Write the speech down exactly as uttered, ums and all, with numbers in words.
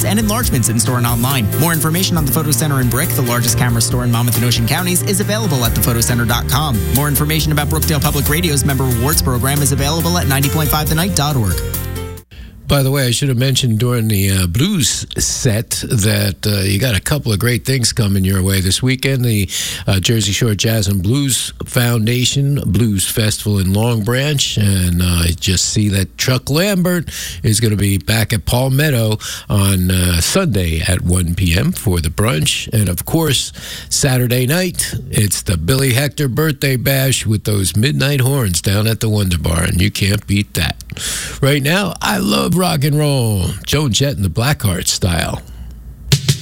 photos and enlargements in-store and online. More information on the Photo Center in Brick, the largest camera store in Monmouth and Ocean counties, is available at the photo center dot com. More information about Brookdale Public Radio's Member Rewards program is available at ninety point five the night dot org. By the way, I should have mentioned during the uh, blues set that uh, you got a couple of great things coming your way this weekend. The uh, Jersey Shore Jazz and Blues Foundation Blues Festival in Long Branch. And uh, I just see that Chuck Lambert is going to be back at Palmetto on uh, Sunday at one p.m. for the brunch. And, of course, Saturday night, it's the Billy Hector birthday bash with those midnight horns down at the Wonder Bar. And you can't beat that. Right now, I love rock and roll. Joan Jett and the Blackhearts style.